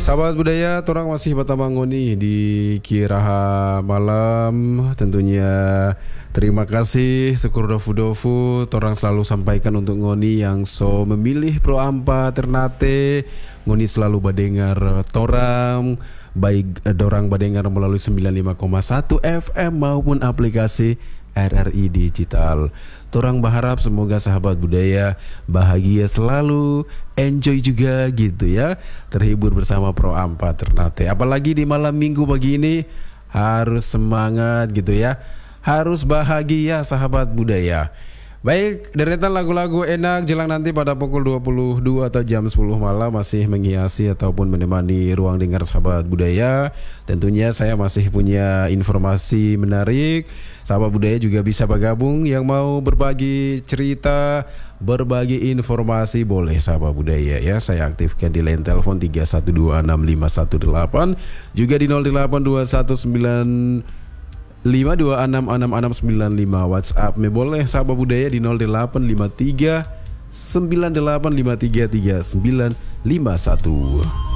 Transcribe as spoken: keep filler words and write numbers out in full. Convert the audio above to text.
Sahabat budaya, torang masih pertama ngoni di Kiraha malam. Tentunya terima kasih syukur dofu-dofu torang selalu sampaikan untuk ngoni yang so memilih Pro Ampa Ternate. Ngoni selalu badengar torang, baik eh, dorang badengar melalui sembilan puluh lima koma satu F M maupun aplikasi R R I Digital. Torang berharap semoga sahabat budaya bahagia selalu, enjoy juga gitu ya, terhibur bersama Pro Ampa Ternate. Apalagi di malam minggu begini harus semangat gitu ya, harus bahagia sahabat budaya. Baik, deretan lagu-lagu enak jelang nanti pada pukul dua puluh dua atau jam sepuluh malam masih menghiasi ataupun menemani ruang dengar sahabat budaya. Tentunya saya masih punya informasi menarik. Sahabat budaya juga bisa bergabung, yang mau berbagi cerita, berbagi informasi boleh sahabat budaya ya. Saya aktifkan di line telepon tiga satu dua enam lima satu delapan, juga di nol delapan dua satu sembilan lima dua enam enam enam sembilan lima. WhatsApp me boleh sahabat budaya di nol delapan lima tiga sembilan delapan lima tiga tiga sembilan lima satu.